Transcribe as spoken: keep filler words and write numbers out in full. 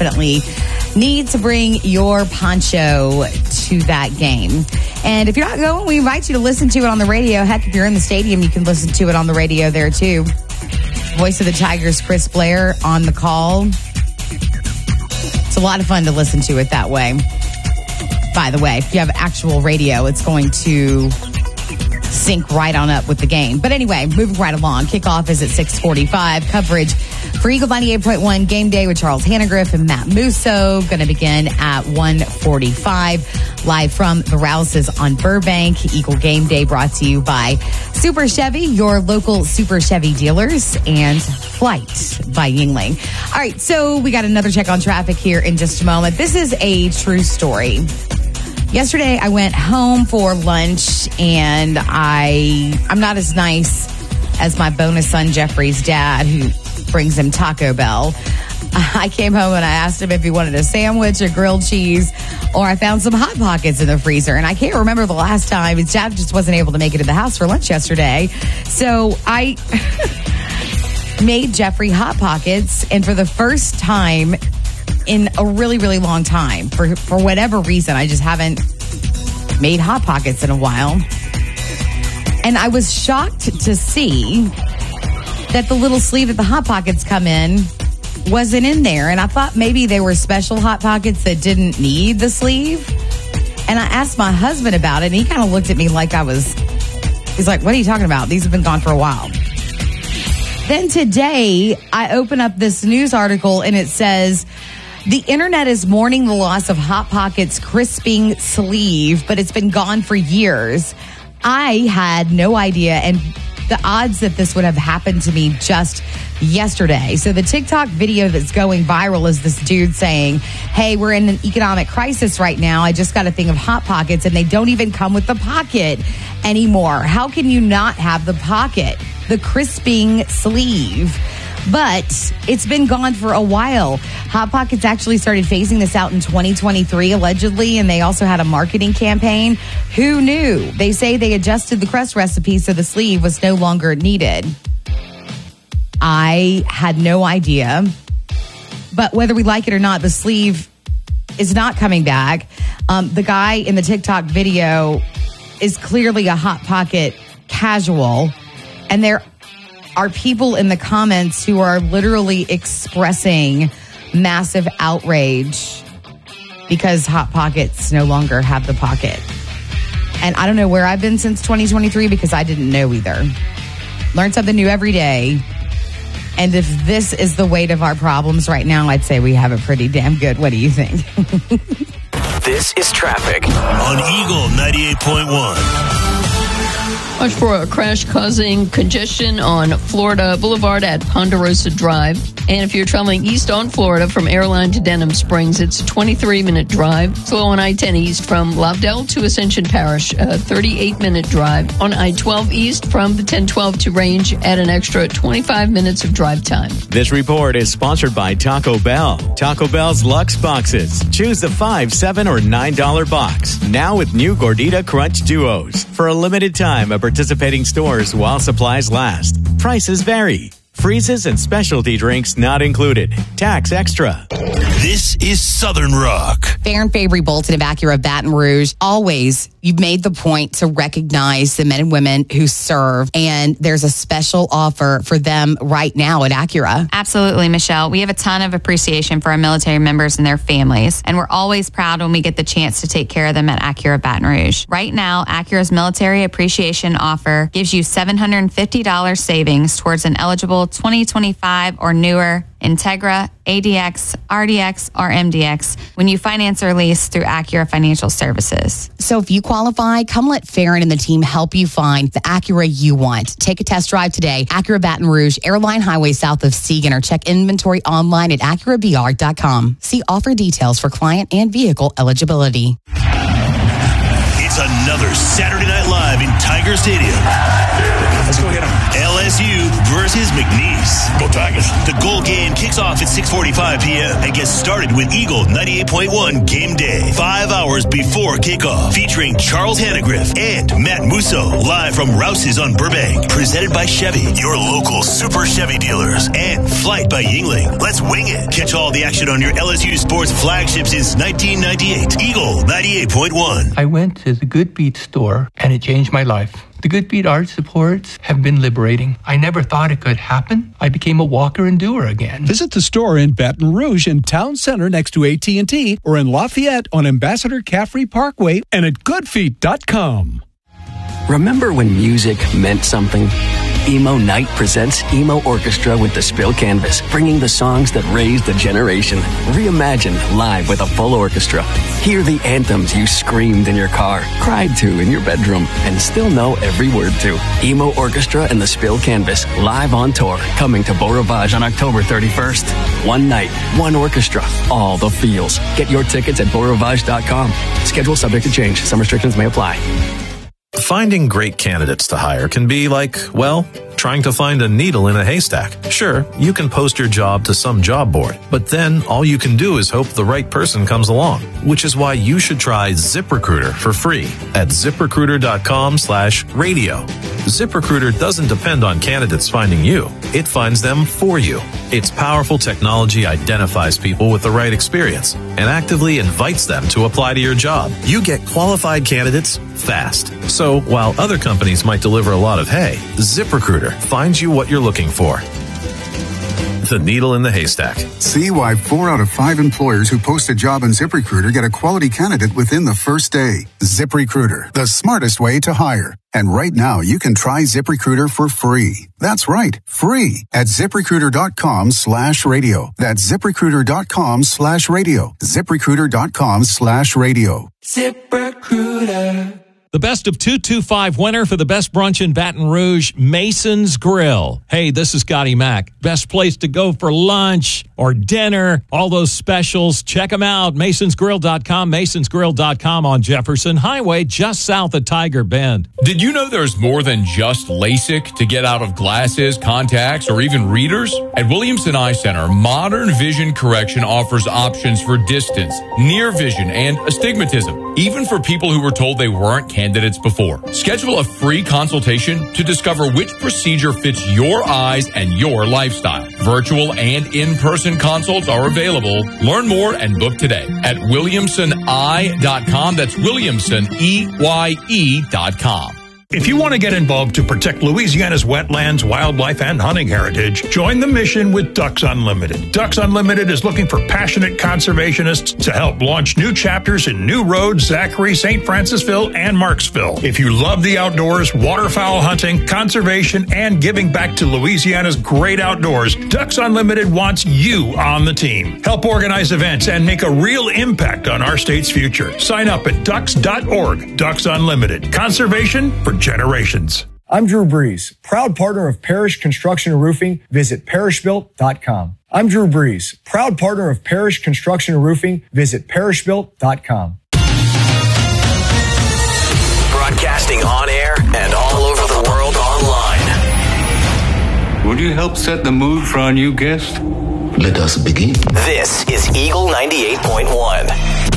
definitely need to bring your poncho to that game. And if you're not going, we invite you to listen to it on the radio. Heck, if you're in the stadium, you can listen to it on the radio there too. Voice of the Tigers, Chris Blair, on the call. It's a lot of fun to listen to it that way. By the way, if you have actual radio, it's going to sync right on up with the game. But anyway, moving right along. Kickoff is at six forty-five. Coverage for Eagle ninety-eight point one Game Day with Charles Hannegriff and Matt Musso going to begin at one forty-five. Live from the Rouses on Burbank. Eagle Game Day brought to you by Super Chevy, your local Super Chevy dealers, and Flight by Yingling. All right, so we got another check on traffic here in just a moment. This is a true story. Yesterday, I went home for lunch, and I, I'm not as nice as my bonus son, Jeffrey's dad, who brings him Taco Bell. I came home and I asked him if he wanted a sandwich or grilled cheese, or I found some Hot Pockets in the freezer. And I can't remember the last time. His dad just wasn't able to make it to the house for lunch yesterday. So I made Jeffrey Hot Pockets, and for the first time in a really, really long time, for, for whatever reason, I just haven't made Hot Pockets in a while. And I was shocked to see that the little sleeve that the Hot Pockets come in wasn't in there. And I thought maybe they were special Hot Pockets that didn't need the sleeve. And I asked my husband about it, and he kind of looked at me like I was, he's like, what are you talking about? These have been gone for a while. Then today, I open up this news article, and it says, the internet is mourning the loss of Hot Pockets crisping sleeve, but it's been gone for years. I had no idea, and the odds that this would have happened to me just yesterday. So the TikTok video that's going viral is this dude saying, hey, we're in an economic crisis right now. I just got a thing of Hot Pockets, and they don't even come with the pocket anymore. How can you not have the pocket, the crisping sleeve? But it's been gone for a while. Hot Pockets actually started phasing this out in twenty twenty-three, allegedly, and they also had a marketing campaign. Who knew? They say they adjusted the crust recipe so the sleeve was no longer needed. I had no idea. But whether we like it or not, the sleeve is not coming back. Um, the guy in the TikTok video is clearly a Hot Pocket casual, and there are people in the comments who are literally expressing massive outrage because Hot Pockets no longer have the pocket. And I don't know where I've been since twenty twenty-three because I didn't know either. Learn something new every day. And if this is the weight of our problems right now, I'd say we have it pretty damn good. What do you think? This is traffic on Eagle ninety-eight point one. Watch for a crash causing congestion on Florida Boulevard at Ponderosa Drive. And if you're traveling east on Florida from Airline to Denham Springs, it's a twenty-three minute drive. Slow on I ten east from Lovedale to Ascension Parish, a thirty-eight minute drive. On I twelve east from the ten twelve to Range, add an extra twenty-five minutes of drive time. This report is sponsored by Taco Bell. Taco Bell's Luxe Boxes. Choose the five, seven, or nine dollar box. Now with new Gordita Crunch Duos. For a limited time at participating stores while supplies last. Prices vary. Freezes and specialty drinks not included. Tax extra. This is Southern Rock. Farron Fabry Bolton of Acura Baton Rouge. Always, you've made the point to recognize the men and women who serve, and there's a special offer for them right now at Acura. Absolutely, Michelle. We have a ton of appreciation for our military members and their families, and we're always proud when we get the chance to take care of them at Acura Baton Rouge. Right now, Acura's military appreciation offer gives you seven hundred fifty dollars savings towards an eligible twenty twenty-five or newer Integra, A D X, R D X, or M D X when you finance or lease through Acura Financial Services. So if you qualify, come let Farron and the team help you find the Acura you want. Take a test drive today. Acura Baton Rouge, Airline Highway south of Seagan, or check inventory online at acura b r dot com. See offer details for client and vehicle eligibility. It's another Saturday Night Live in Tiger Stadium. Let's go get them. L S U versus McNeese. Go Tigers. The goal game kicks off at six forty-five p.m. and gets started with Eagle ninety-eight point one Game Day. Five hours before kickoff. Featuring Charles Hannegriff and Matt Musso. Live from Rouse's on Burbank. Presented by Chevy, your local Super Chevy dealers. And Flight by Yingling. Let's wing it. Catch all the action on your L S U Sports flagship since nineteen ninety-eight. Eagle ninety-eight point one. I went to the Good Beat store and it changed my life. The Good Beat art supports have been liberating. I never thought it could happen. I became a walker and doer again. Visit the store in Baton Rouge in Town Center next to A T and T or in Lafayette on Ambassador Caffrey Parkway and at good feet dot com. Remember when music meant something? Emo Night presents Emo Orchestra with the Spill Canvas, bringing the songs that raised a generation. Reimagine live with a full orchestra. Hear the anthems you screamed in your car, cried to in your bedroom, and still know every word to. Emo Orchestra and the Spill Canvas, live on tour, coming to Beau Rivage on October thirty-first. One night, one orchestra, all the feels. Get your tickets at beau rivage dot com. Schedule subject to change. Some restrictions may apply. Finding great candidates to hire can be like, well, trying to find a needle in a haystack. Sure, you can post your job to some job board, but then all you can do is hope the right person comes along, which is why you should try ZipRecruiter for free at ziprecruiter.com slash radio. ZipRecruiter doesn't depend on candidates finding you. It finds them for you. Its powerful technology identifies people with the right experience and actively invites them to apply to your job. You get qualified candidates fast. So while other companies might deliver a lot of hay, ZipRecruiter finds you what you're looking for. The needle in the haystack. See why four out of five employers who post a job on ZipRecruiter get a quality candidate within the first day. ZipRecruiter, the smartest way to hire. And right now, you can try ZipRecruiter for free. That's right, free at ZipRecruiter.com slash radio. That's ZipRecruiter.com slash radio. ZipRecruiter.com slash radio. ZipRecruiter. The best of two twenty-five winner for the best brunch in Baton Rouge, Mason's Grill. Hey, this is Scotty Mack. Best place to go for lunch or dinner, all those specials. Check them out, masons grill dot com, masons grill dot com on Jefferson Highway, just south of Tiger Bend. Did you know there's more than just LASIK to get out of glasses, contacts, or even readers? At Williamson Eye Center, Modern Vision Correction offers options for distance, near vision, and astigmatism, even for people who were told they weren't candidates before. Schedule a free consultation to discover which procedure fits your eyes and your lifestyle. Virtual and in-person consults are available. Learn more and book today at williamson eye dot com. That's Williamson, E Y E dot com. If you want to get involved to protect Louisiana's wetlands, wildlife, and hunting heritage, join the mission with Ducks Unlimited. Ducks Unlimited is looking for passionate conservationists to help launch new chapters in New Road, Zachary, Saint Francisville, and Marksville. If you love the outdoors, waterfowl hunting, conservation, and giving back to Louisiana's great outdoors, Ducks Unlimited wants you on the team. Help organize events and make a real impact on our state's future. Sign up at ducks dot org. Ducks Unlimited. Conservation for generations. I'm Drew Brees, proud partner of Parish Construction and Roofing. Visit parish built dot com. I'm Drew Brees, proud partner of Parish Construction and Roofing. Visit parish built dot com. Broadcasting on air and all over the world online. Would you help set the mood for our new guest? Let us begin. This is Eagle ninety-eight point one.